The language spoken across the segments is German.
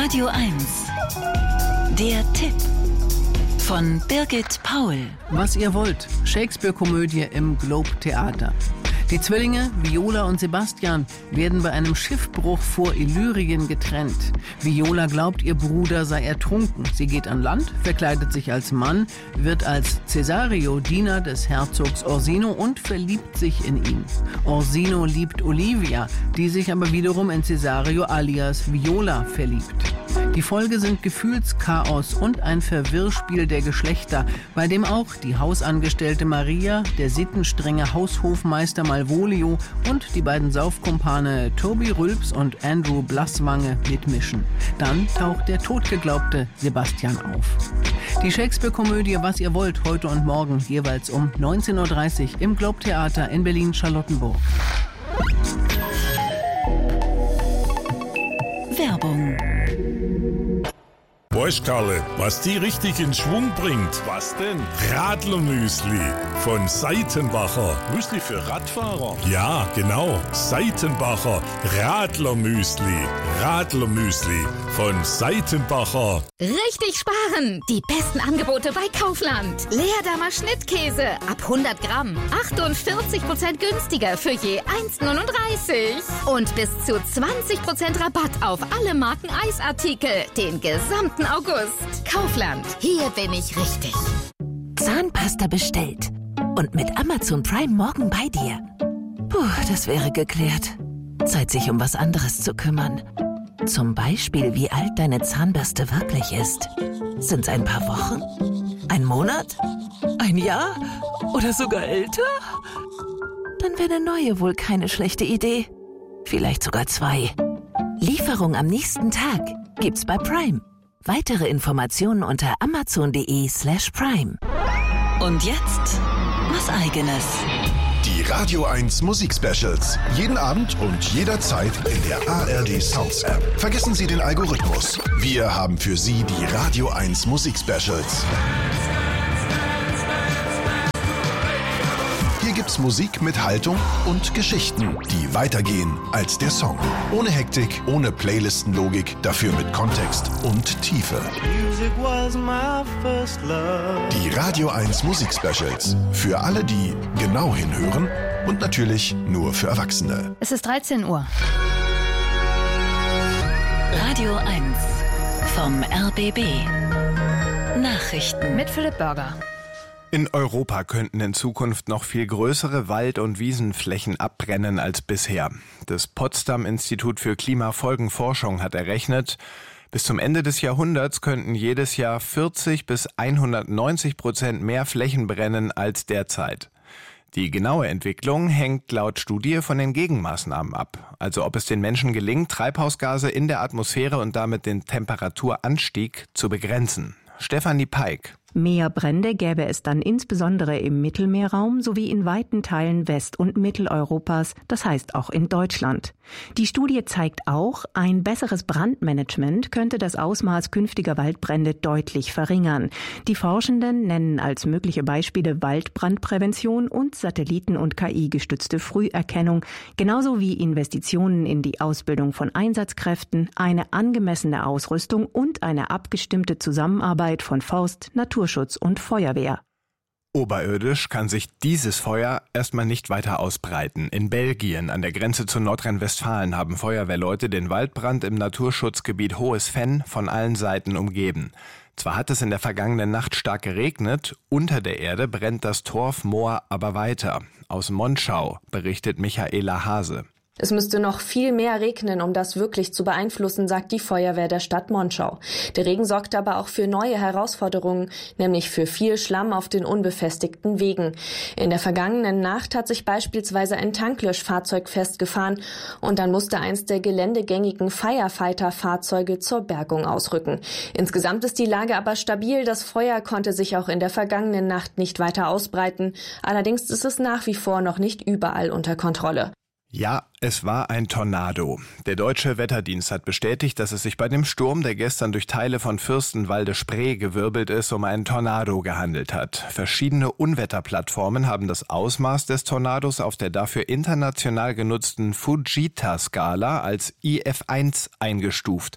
Radio 1. Der Tipp von Birgit Paul. Was ihr wollt. Shakespeare-Komödie im Globe Theater. Die Zwillinge, Viola und Sebastian, werden bei einem Schiffbruch vor Illyrien getrennt. Viola glaubt, ihr Bruder sei ertrunken. Sie geht an Land, verkleidet sich als Mann, wird als Cesario Diener des Herzogs Orsino und verliebt sich in ihn. Orsino liebt Olivia, die sich aber wiederum in Cesario alias Viola verliebt. Die Folge sind Gefühlschaos und ein Verwirrspiel der Geschlechter, bei dem auch die Hausangestellte Maria, der sittenstrenge Haushofmeister Malvolio und die beiden Saufkumpane Toby Rülps und Andrew Blasswange mitmischen. Dann taucht der totgeglaubte Sebastian auf. Die Shakespeare-Komödie Was ihr wollt, heute und morgen, jeweils um 19.30 Uhr im Globe Theater in Berlin-Charlottenburg. Werbung. Weißt Karle, was die richtig in Schwung bringt? Was denn? Radlermüsli von Seitenbacher. Müsli für Radfahrer? Ja, genau. Seitenbacher Radlermüsli. Radlermüsli von Seitenbacher. Richtig sparen! Die besten Angebote bei Kaufland. Leerdammer Schnittkäse ab 100 Gramm. 48% günstiger für je 1,39. Und bis zu 20% Rabatt auf alle Marken Eisartikel. Den gesamten August. Kaufland. Hier bin ich richtig. Zahnpasta bestellt. Und mit Amazon Prime morgen bei dir. Puh, das wäre geklärt. Zeit, sich um was anderes zu kümmern. Zum Beispiel, wie alt deine Zahnbürste wirklich ist. Sind's ein paar Wochen? Ein Monat? Ein Jahr? Oder sogar älter? Dann wäre eine neue wohl keine schlechte Idee. Vielleicht sogar 2. Lieferung am nächsten Tag gibt's bei Prime. Weitere Informationen unter amazon.de/prime. Und jetzt was Eigenes. Die Radio 1 Musik-Specials. Jeden Abend und jederzeit in der ARD Sounds App. Vergessen Sie den Algorithmus. Wir haben für Sie die Radio 1 Musik-Specials. Hier gibt's Musik mit Haltung und Geschichten, die weitergehen als der Song. Ohne Hektik, ohne Playlistenlogik, dafür mit Kontext und Tiefe. Die Radio 1 Musik-Specials. Für alle, die genau hinhören und natürlich nur für Erwachsene. Es ist 13 Uhr. Radio 1 vom RBB. Nachrichten Mit Philipp Burger. In Europa könnten in Zukunft noch viel größere Wald- und Wiesenflächen abbrennen als bisher. Das Potsdam-Institut für Klimafolgenforschung hat errechnet, bis zum Ende des Jahrhunderts könnten jedes Jahr 40 bis 190% mehr Flächen brennen als derzeit. Die genaue Entwicklung hängt laut Studie von den Gegenmaßnahmen ab. Also ob es den Menschen gelingt, Treibhausgase in der Atmosphäre und damit den Temperaturanstieg zu begrenzen. Stefanie Peik. Mehr Brände gäbe es dann insbesondere im Mittelmeerraum sowie in weiten Teilen West- und Mitteleuropas, das heißt auch in Deutschland. Die Studie zeigt auch, ein besseres Brandmanagement könnte das Ausmaß künftiger Waldbrände deutlich verringern. Die Forschenden nennen als mögliche Beispiele Waldbrandprävention und Satelliten- und KI-gestützte Früherkennung, genauso wie Investitionen in die Ausbildung von Einsatzkräften, eine angemessene Ausrüstung und eine abgestimmte Zusammenarbeit von Forst, Naturschutz und Feuerwehr. Oberirdisch kann sich dieses Feuer erstmal nicht weiter ausbreiten. In Belgien, an der Grenze zu Nordrhein-Westfalen, haben Feuerwehrleute den Waldbrand im Naturschutzgebiet Hohes Venn von allen Seiten umgeben. Zwar hat es in der vergangenen Nacht stark geregnet, unter der Erde brennt das Torfmoor aber weiter. Aus Monschau berichtet Michaela Hase. Es müsste noch viel mehr regnen, um das wirklich zu beeinflussen, sagt die Feuerwehr der Stadt Monschau. Der Regen sorgt aber auch für neue Herausforderungen, nämlich für viel Schlamm auf den unbefestigten Wegen. In der vergangenen Nacht hat sich beispielsweise ein Tanklöschfahrzeug festgefahren und dann musste eins der geländegängigen Firefighter-Fahrzeuge zur Bergung ausrücken. Insgesamt ist die Lage aber stabil. Das Feuer konnte sich auch in der vergangenen Nacht nicht weiter ausbreiten. Allerdings ist es nach wie vor noch nicht überall unter Kontrolle. Ja, es war ein Tornado. Der Deutsche Wetterdienst hat bestätigt, dass es sich bei dem Sturm, der gestern durch Teile von Fürstenwalde-Spree gewirbelt ist, um einen Tornado gehandelt hat. Verschiedene Unwetterplattformen haben das Ausmaß des Tornados auf der dafür international genutzten Fujita-Skala als IF1 eingestuft.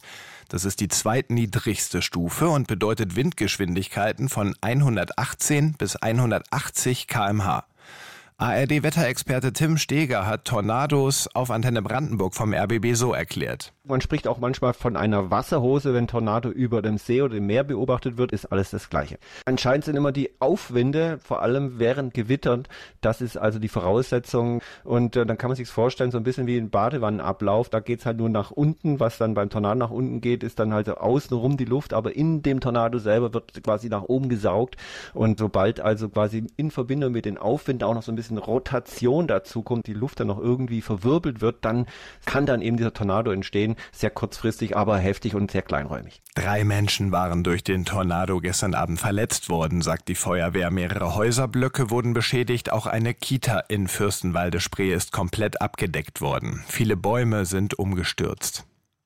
Das ist die zweitniedrigste Stufe und bedeutet Windgeschwindigkeiten von 118 bis 180 km/h. ARD-Wetterexperte Tim Steger hat Tornados auf Antenne Brandenburg vom RBB so erklärt. Man spricht auch manchmal von einer Wasserhose, wenn Tornado über dem See oder dem Meer beobachtet wird, ist alles das Gleiche. Anscheinend sind immer die Aufwinde, vor allem während Gewittern, das ist also die Voraussetzung. Und dann kann man sich vorstellen, so ein bisschen wie ein Badewannenablauf, da geht's halt nur nach unten, was dann beim Tornado nach unten geht, ist dann halt außenrum die Luft, aber in dem Tornado selber wird quasi nach oben gesaugt. Und sobald also quasi in Verbindung mit den Aufwinden auch noch so ein bisschen Rotation dazu kommt, die Luft dann noch irgendwie verwirbelt wird, dann kann dann eben dieser Tornado entstehen. Sehr kurzfristig, aber heftig und sehr kleinräumig. 3 Menschen waren durch den Tornado gestern Abend verletzt worden, sagt die Feuerwehr. Mehrere Häuserblöcke wurden beschädigt. Auch eine Kita in Fürstenwalde-Spree ist komplett abgedeckt worden. Viele Bäume sind umgestürzt.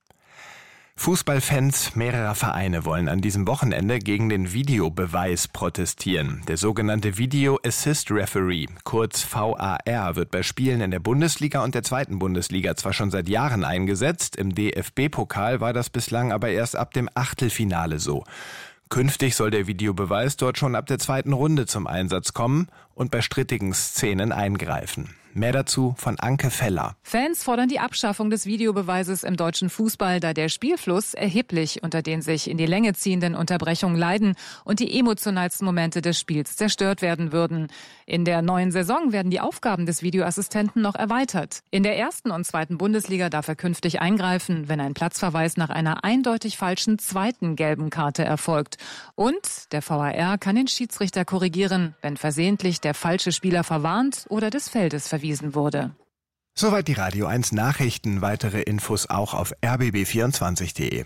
Fußballfans mehrerer Vereine wollen an diesem Wochenende gegen den Videobeweis protestieren. Der sogenannte Video Assist Referee, kurz VAR, wird bei Spielen in der Bundesliga und der zweiten Bundesliga zwar schon seit Jahren eingesetzt, im DFB-Pokal war das bislang aber erst ab dem Achtelfinale so. Künftig soll der Videobeweis dort schon ab der zweiten Runde zum Einsatz kommen und bei strittigen Szenen eingreifen. Mehr dazu von Anke Feller. Fans fordern die Abschaffung des Videobeweises im deutschen Fußball, da der Spielfluss erheblich unter den sich in die Länge ziehenden Unterbrechungen leiden und die emotionalsten Momente des Spiels zerstört werden würden. In der neuen Saison werden die Aufgaben des Videoassistenten noch erweitert. In der ersten und zweiten Bundesliga darf er künftig eingreifen, wenn ein Platzverweis nach einer eindeutig falschen zweiten gelben Karte erfolgt. Und der VAR kann den Schiedsrichter korrigieren, wenn versehentlich der falsche Spieler verwarnt oder des Feldes verwiesen wurde. Soweit die Radio 1 Nachrichten. Weitere Infos auch auf rbb24.de.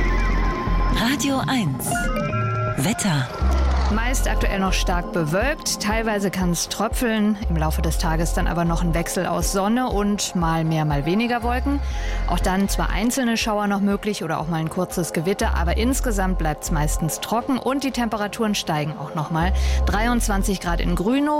Radio 1 Wetter. Meist aktuell noch stark bewölkt, teilweise kann es tröpfeln, im Laufe des Tages dann aber noch ein Wechsel aus Sonne und mal mehr, mal weniger Wolken. Auch dann zwar einzelne Schauer noch möglich oder auch mal ein kurzes Gewitter, aber insgesamt bleibt es meistens trocken und die Temperaturen steigen auch noch mal. 23 Grad in Grünow.